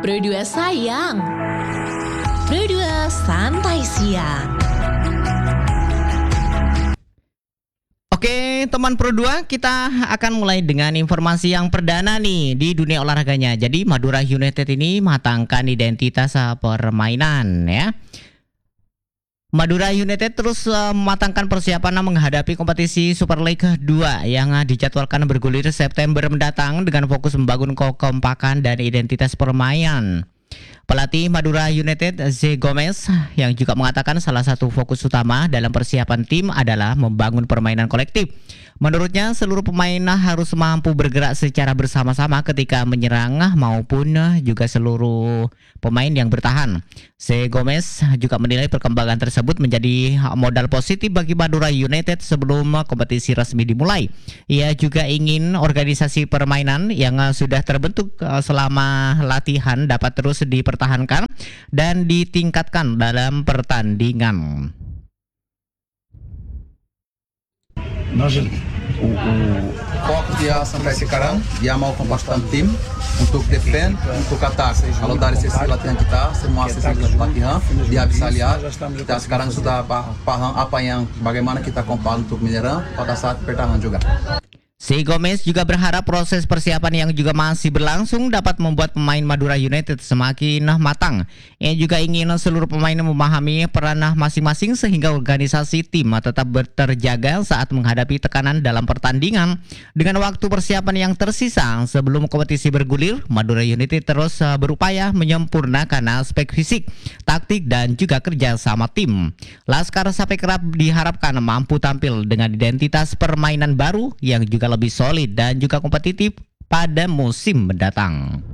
Pro 2 sayang. Pro 2 santai siang. Oke teman Pro 2, kita akan mulai dengan informasi yang perdana nih di dunia olahraganya. Jadi Madura United ini matangkan identitas permainan ya. Madura United terus mematangkan persiapan menghadapi kompetisi Super League 2 yang dijadwalkan bergulir September mendatang dengan fokus membangun kekompakan dan identitas permainan. Pelatih Madura United, Zé Gomes, yang juga mengatakan salah satu fokus utama dalam persiapan tim adalah membangun permainan kolektif. Menurutnya, seluruh pemain harus mampu bergerak secara bersama-sama ketika menyerang maupun juga seluruh pemain yang bertahan. Zé Gomes juga menilai perkembangan tersebut menjadi modal positif bagi Madura United sebelum kompetisi resmi dimulai. Ia juga ingin organisasi permainan yang sudah terbentuk selama latihan dapat terus dipertahankan dan ditingkatkan dalam pertandingan. O foco dia sampai sekarang dia mau kompakkan tim untuk defend, untuk ataque. Kalau dari sisi latihan kita, semua sisi latihan dia bisa lihat kita sekarang sudah paham bagaimana kita kompak untuk menyerang pada saat pertahanan juga. Si Gomez juga berharap proses persiapan yang juga masih berlangsung dapat membuat pemain Madura United semakin matang. Ia juga ingin seluruh pemain memahami peran masing-masing sehingga organisasi tim tetap terjaga saat menghadapi tekanan dalam pertandingan. Dengan waktu persiapan yang tersisa sebelum kompetisi bergulir, Madura United terus berupaya menyempurnakan aspek fisik, taktik dan juga kerja sama tim. Laskar Sapekrap diharapkan mampu tampil dengan identitas permainan baru yang juga lebih solid dan juga kompetitif pada musim mendatang.